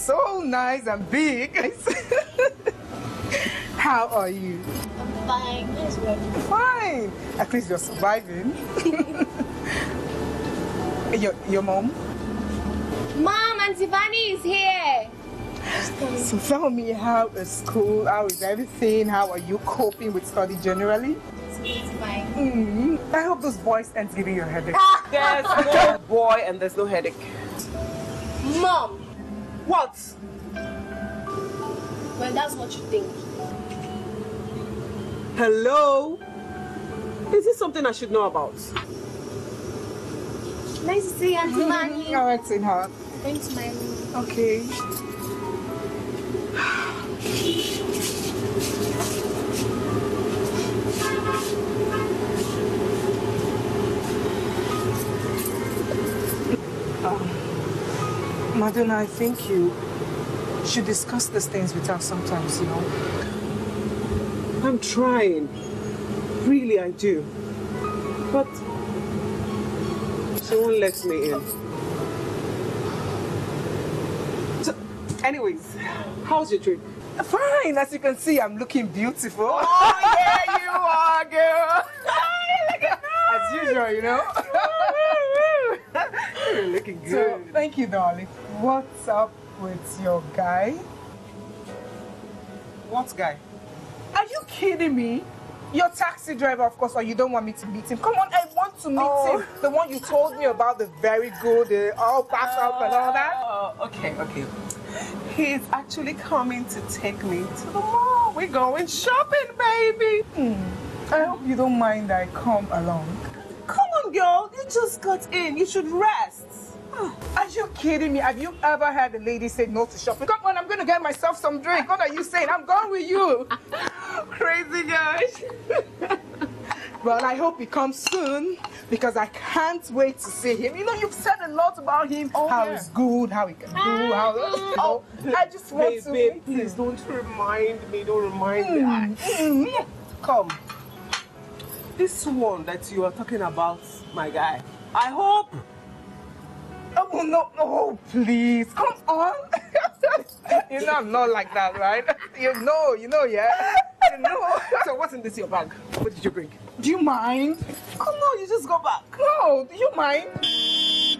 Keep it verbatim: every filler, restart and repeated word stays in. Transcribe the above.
so nice and big. How are you? I'm fine. Nice work. Fine. At least you're surviving. your, your mom? Mom, Auntie Vanny is here. So tell me, how is school? How is everything? How are you coping with study generally? It's fine. Mm-hmm. I hope those boys aren't giving you a headache. There's no boy and there's no headache. Mom! What? Well, that's what you think. Hello? Is this something I should know about? Nice to see you, Auntie Vanny. All right, in her. Going to my room. Okay. um, Madonna, I think you should discuss these things with her sometimes, you know. I'm trying. Really, I do. But she won't let me in. So, anyways, how's your trip? Fine, as you can see, I'm looking beautiful. Oh, yeah, you are, girl. As usual, you know. You're looking good. So, thank you, darling. What's up with your guy? What guy? Are you kidding me? Your taxi driver, of course, or you don't want me to meet him. Come on, I want to meet Oh. him. The one you told me about, the very good, uh, all packed up and all that. Oh, okay, okay. He's actually coming to take me to the mall. We're going shopping, baby. Hmm. I hope you don't mind I come along. Come on, girl. You just got in. You should rest. Are you kidding me? Have you ever had a lady say no to shopping? Come on, I'm going to get myself some drink. What are you saying? I'm going with you. Crazy guys. Well, I hope he comes soon because I can't wait to see him. You know, you've said a lot about him. Oh, how yeah. he's good, how he can do, how... You know, I just want Babe, to babe, meet please him. don't remind me. Don't remind Mm, me. mm. Come. This one that you are talking about, my guy. I hope. Oh, no, no, please, come on. You know I'm not like that, right? You know, you know, yeah? You know. So what's in this your bag? What did you bring? Do you mind? Oh no, you just go back. No, do you mind?